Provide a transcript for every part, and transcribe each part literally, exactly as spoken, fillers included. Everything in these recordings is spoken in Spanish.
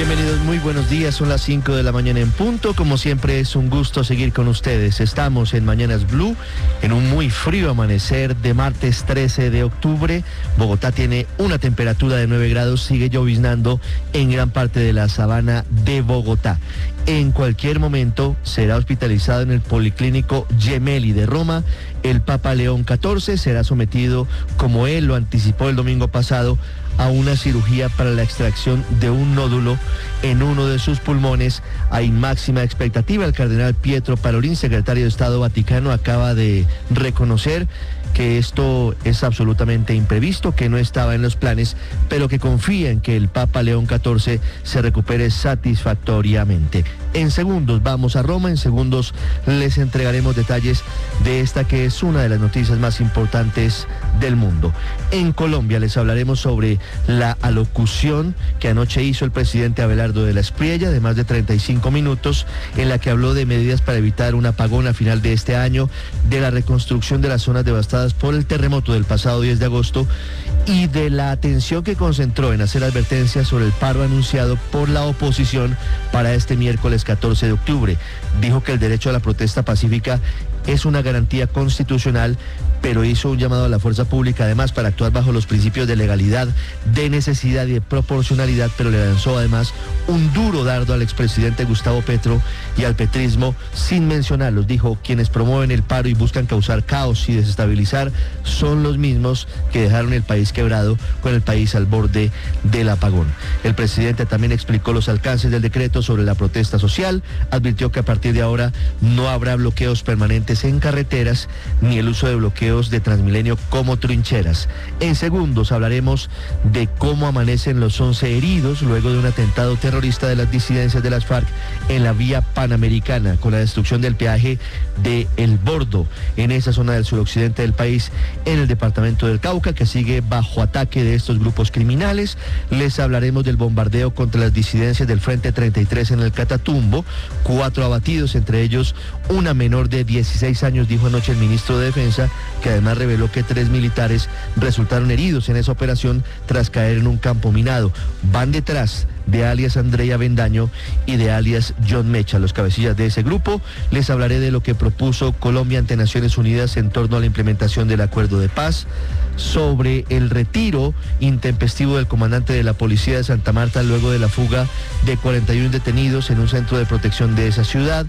Bienvenidos, muy buenos días, son las cinco de la mañana en punto. Como siempre es un gusto seguir con ustedes. Estamos en Mañanas Blue, en un muy frío amanecer de martes trece de octubre. Bogotá tiene una temperatura de nueve grados, sigue lloviznando en gran parte de la sabana de Bogotá. En cualquier momento será hospitalizado en el Policlínico Gemelli de Roma. El Papa León catorce será sometido, como él lo anticipó el domingo pasado, a una cirugía para la extracción de un nódulo en uno de sus pulmones. Hay máxima expectativa. El cardenal Pietro Parolin, secretario de Estado Vaticano, acaba de reconocer que esto es absolutamente imprevisto, que no estaba en los planes, pero que confía en que el Papa León catorce se recupere satisfactoriamente. En segundos vamos a Roma, en segundos les entregaremos detalles de esta que es una de las noticias más importantes del mundo. En Colombia les hablaremos sobre la alocución que anoche hizo el presidente Abelardo de la Espriella, de más de treinta y cinco minutos, en la que habló de medidas para evitar un apagón a final de este año, de la reconstrucción de las zonas devastadas por el terremoto del pasado diez de agosto y de la atención que concentró en hacer advertencias sobre el paro anunciado por la oposición para este miércoles catorce de octubre. Dijo que el derecho a la protesta pacífica es una garantía constitucional, pero hizo un llamado a la fuerza pública además para actuar bajo los principios de legalidad, de necesidad y de proporcionalidad, pero le lanzó además un duro dardo al expresidente Gustavo Petro y al petrismo, sin mencionarlos. Dijo: quienes promueven el paro y buscan causar caos y desestabilizar son los mismos que dejaron el país quebrado, con el país al borde del apagón. El presidente también explicó los alcances del decreto sobre la protesta social, advirtió que a partir de ahora no habrá bloqueos permanentes en carreteras ni el uso de bloqueos de Transmilenio como trincheras. En segundos hablaremos de cómo amanecen los once heridos luego de un atentado terrorista de las disidencias de las FARC en la vía panamericana, con la destrucción del peaje de El Bordo, en esa zona del suroccidente del país, en el departamento del Cauca, que sigue bajo ataque de estos grupos criminales. Les hablaremos del bombardeo contra las disidencias del Frente treinta y tres en el Catatumbo, cuatro abatidos, entre ellos una menor de dieciséis años, dijo anoche el ministro de Defensa, que además reveló que tres militares resultaron heridos en esa operación tras caer en un campo minado. Van detrás de alias Andrea Bendaño y de alias John Mecha, los cabecillas de ese grupo. Les hablaré de lo que propuso Colombia ante Naciones Unidas en torno a la implementación del acuerdo de paz, sobre el retiro intempestivo del comandante de la policía de Santa Marta luego de la fuga de cuarenta y uno detenidos en un centro de protección de esa ciudad,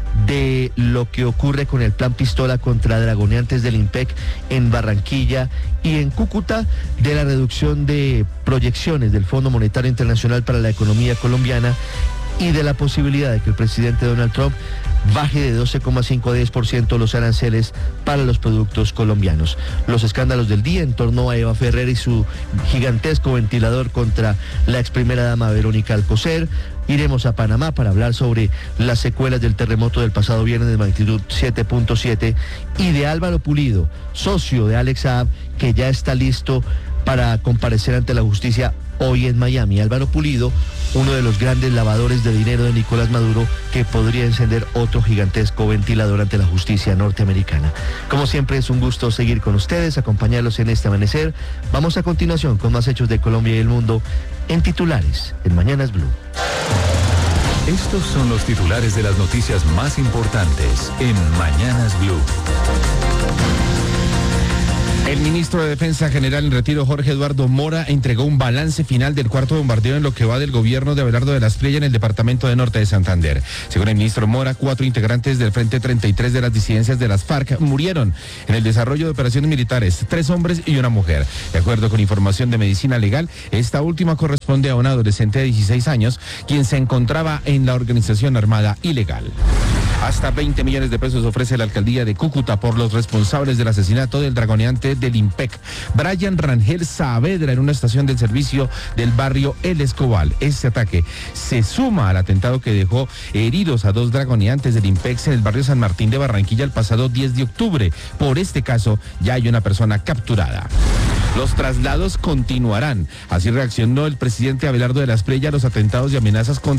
de lo que ocurre con el plan Pistola contra dragoneantes del IMPEC en Barranquilla y en Cúcuta, de la reducción de proyecciones del Fondo Monetario Internacional para la economía colombiana y de la posibilidad de que el presidente Donald Trump baje de doce coma cinco a diez por ciento los aranceles para los productos colombianos. Los escándalos del día en torno a Eva Ferrer y su gigantesco ventilador contra la ex primera dama Verónica Alcocer. Iremos a Panamá para hablar sobre las secuelas del terremoto del pasado viernes de magnitud siete punto siete y de Álvaro Pulido, socio de Alex Saab, que ya está listo para comparecer ante la justicia hoy en Miami. Álvaro Pulido, uno de los grandes lavadores de dinero de Nicolás Maduro, que podría encender otro gigantesco ventilador ante la justicia norteamericana. Como siempre es un gusto seguir con ustedes, acompañarlos en este amanecer. Vamos a continuación con más hechos de Colombia y el mundo en titulares en Mañanas Blue. Estos son los titulares de las noticias más importantes en Mañanas Blue. El ministro de Defensa General en retiro, Jorge Eduardo Mora, entregó un balance final del cuarto bombardeo en lo que va del gobierno de Abelardo de la Espriella en el departamento de Norte de Santander. Según el ministro Mora, cuatro integrantes del Frente treinta y tres de las disidencias de las FARC murieron en el desarrollo de operaciones militares, tres hombres y una mujer. De acuerdo con información de Medicina Legal, esta última corresponde a un adolescente de dieciséis años, quien se encontraba en la organización armada ilegal. Hasta veinte millones de pesos ofrece la alcaldía de Cúcuta por los responsables del asesinato del dragoneante del IMPEC, Brian Rangel Saavedra, en una estación del servicio del barrio El Escobal. Este ataque se suma al atentado que dejó heridos a dos dragoneantes del IMPEC en el barrio San Martín de Barranquilla el pasado diez de octubre. Por este caso ya hay una persona capturada. Los traslados continuarán. Así reaccionó el presidente Abelardo de la Espriella a los atentados y amenazas contra